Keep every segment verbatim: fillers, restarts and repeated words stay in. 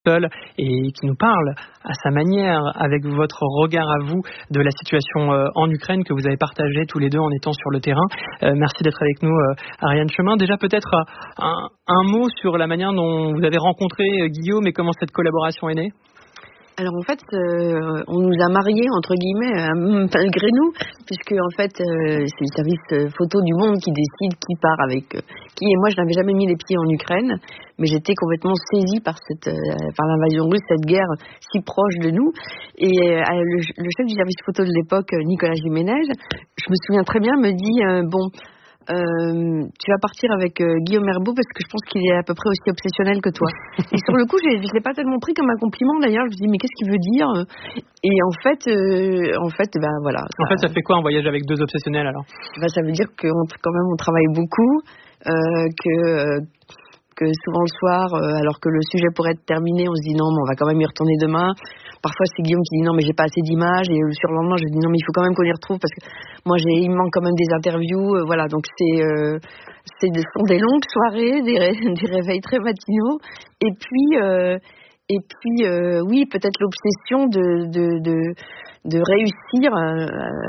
seul et qui nous parle à sa manière, avec votre regard à vous, de la situation euh, en Ukraine que vous avez partagé tous les deux en étant sur le terrain. Euh, merci d'être avec nous, euh, Ariane Chemin. Déjà peut-être euh, un, un mot sur la manière dont vous avez rencontré euh, Guillaume et comment cette collaboration est née. Alors en fait, euh, on nous a mariés entre guillemets euh, malgré nous, puisque en fait euh, c'est le service photo du Monde qui décide qui part avec euh, qui. Et moi, je n'avais jamais mis les pieds en Ukraine, mais j'étais complètement saisie par cette euh, par l'invasion russe, cette guerre si proche de nous. Et euh, le, le chef du service photo de l'époque, Nicolas Jiménez, je me souviens très bien, me dit euh, bon. Euh, tu vas partir avec euh, Guillaume Herbeau parce que je pense qu'il est à peu près aussi obsessionnel que toi. Et sur le coup, je ne l'ai pas tellement pris comme un compliment d'ailleurs. Je me dis mais qu'est-ce qu'il veut dire? Et en fait, euh, en fait, ben voilà. Ça, en fait, ça fait quoi un voyage avec deux obsessionnels alors? Ben, ça veut dire que on, quand même on travaille beaucoup, euh, que euh, que souvent le soir, euh, alors que le sujet pourrait être terminé, on se dit non, mais on va quand même y retourner demain. Parfois, c'est Guillaume qui dit non, mais j'ai pas assez d'images. Et le surlendemain, je dis non, mais il faut quand même qu'on y retrouve parce que moi, j'ai, il me manque quand même des interviews. Euh, voilà, donc c'est, euh, c'est des, sont des longues soirées, des, ré, des réveils très matinaux. Et puis, euh, et puis, euh, oui, peut-être l'obsession de, de, de, de réussir euh,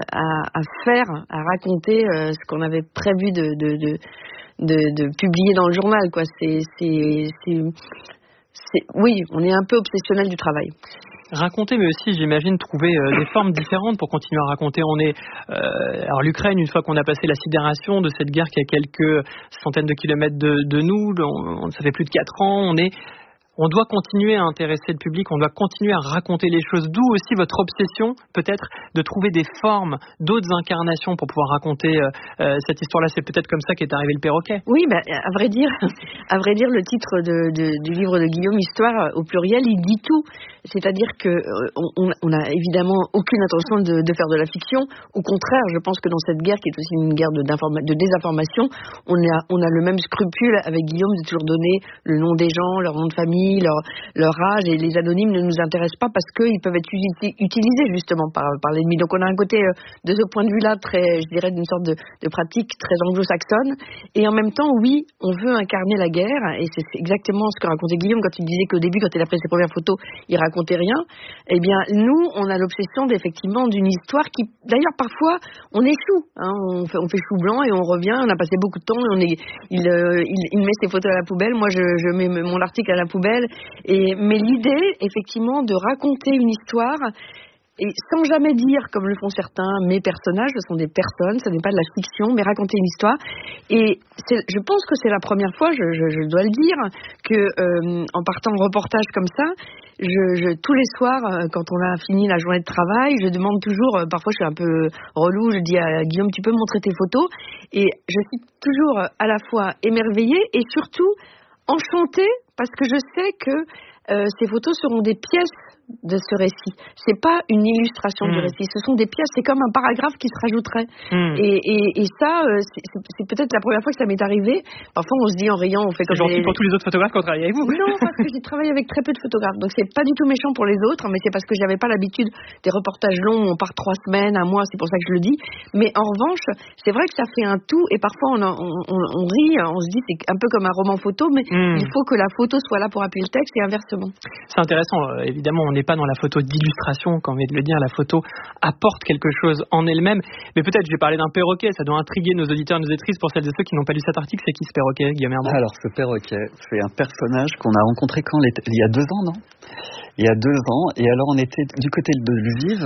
à, à faire, à raconter euh, ce qu'on avait prévu de, de, de, de, de publier dans le journal, quoi. C'est, c'est, c'est, c'est, oui, on est un peu obsessionnel du travail. Raconter, mais aussi, j'imagine, trouver euh, des formes différentes pour continuer à raconter. On est, euh, alors l'Ukraine, une fois qu'on a passé la sidération de cette guerre qui est à quelques centaines de kilomètres de, de nous, on, ça fait plus de quatre ans, on est, on doit continuer à intéresser le public, on doit continuer à raconter les choses. D'où aussi votre obsession, peut-être, de trouver des formes, d'autres incarnations pour pouvoir raconter euh, cette histoire-là. C'est peut-être comme ça qu'est arrivé le perroquet. Oui, bah, à vrai dire, à vrai dire, le titre de, de, du livre de Guillaume, Histoire au pluriel, il dit tout. C'est-à-dire que euh, on, on a évidemment aucune intention de, de faire de la fiction. Au contraire, je pense que dans cette guerre, qui est aussi une guerre de, de désinformation, on a, on a le même scrupule avec Guillaume de toujours donner le nom des gens, leur nom de famille, leur, leur âge, et les anonymes ne nous intéressent pas parce qu'ils peuvent être utilisés justement par, par l'ennemi. Donc on a un côté, euh, de ce point de vue-là, très, je dirais, d'une sorte de, de pratique très anglo-saxonne. Et en même temps, oui, on veut incarner la guerre, et c'est exactement ce que racontait Guillaume quand il disait qu'au début, quand il a pris ses premières photos, il racontait rien. Eh bien, nous, on a l'obsession d'effectivement d'une histoire qui, d'ailleurs, parfois, on échoue. Hein, on, fait, on fait chou blanc et on revient. On a passé beaucoup de temps. Et on est, il, euh, il, il met ses photos à la poubelle. Moi, je, je mets mon article à la poubelle. Et, mais l'idée, effectivement, de raconter une histoire. Et sans jamais dire, comme le font certains, mes personnages, ce sont des personnes, ce n'est pas de la fiction, mais raconter une histoire. Et c'est, je pense que c'est la première fois, je, je, je dois le dire, que euh, en partant en reportage comme ça, je, je, tous les soirs, euh, quand on a fini la journée de travail, je demande toujours, euh, parfois je suis un peu relou, je dis à Guillaume, tu peux me montrer tes photos? Et je suis toujours à la fois émerveillée et surtout enchantée, parce que je sais que euh, ces photos seront des pièces de ce récit. C'est pas une illustration mmh. du récit, ce sont des pièces, c'est comme un paragraphe qui se rajouterait. Mmh. Et, et, et ça, c'est, c'est peut-être la première fois que ça m'est arrivé. Parfois, on se dit en riant, on fait comme... C'est gentil les... pour tous les autres photographes qui ont travaillé avec vous. Non, parce que j'ai travaillé avec très peu de photographes, donc c'est pas du tout méchant pour les autres, mais c'est parce que j'avais pas l'habitude des reportages longs où on part trois semaines, un mois, c'est pour ça que je le dis. Mais en revanche, c'est vrai que ça fait un tout, et parfois on, on, on, on rit, on se dit c'est un peu comme un roman photo, mais mmh. il faut que la photo soit là pour appuyer le texte et inversement. C'est intéressant, euh, évidemment, on n'est pas dans la photo d'illustration, quand on vient de le dire, la photo apporte quelque chose en elle-même. Mais peut-être, j'ai parlé d'un perroquet, ça doit intriguer nos auditeurs et nos auditrices. Pour celles et ceux qui n'ont pas lu cet article, c'est qui ce perroquet, Guillaume Herbeau? Alors, ce perroquet, c'est un personnage qu'on a rencontré quand il y a deux ans, non? Il y a deux ans, et alors on était du côté de Lviv,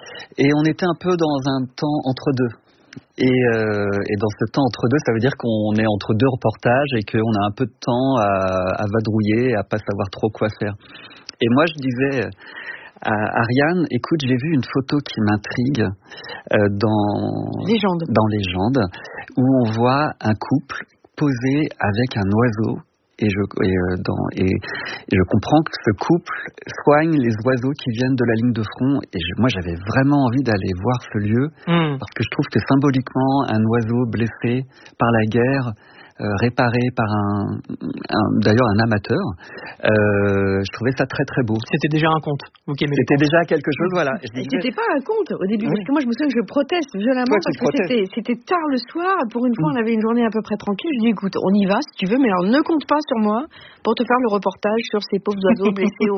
et on était un peu dans un temps entre deux. Et, euh, et dans ce temps entre deux, ça veut dire qu'on est entre deux reportages et qu'on a un peu de temps à, à vadrouiller et à pas savoir trop quoi faire. Et moi, je disais à Ariane, écoute, j'ai vu une photo qui m'intrigue euh, dans Légende. dans Légende, où on voit un couple posé avec un oiseau. Et je, et, euh, dans, et, et je comprends que ce couple soigne les oiseaux qui viennent de la ligne de front. Et je, moi, j'avais vraiment envie d'aller voir ce lieu, mmh. parce que je trouve que symboliquement, un oiseau blessé par la guerre, euh, réparé par un, un, d'ailleurs un amateur, euh, je trouvais ça très très beau. C'était déjà un conte. Okay, mais c'était déjà quelque chose, voilà. Je disais... C'était pas un conte au début, oui. parce que moi je me souviens que je proteste violemment. Toi, parce que c'était, c'était tard le soir. Pour une fois, mmh. on avait une journée à peu près tranquille. Je dis écoute, on y va si tu veux, mais alors ne compte pas sur moi pour te faire le reportage sur ces pauvres oiseaux blessés.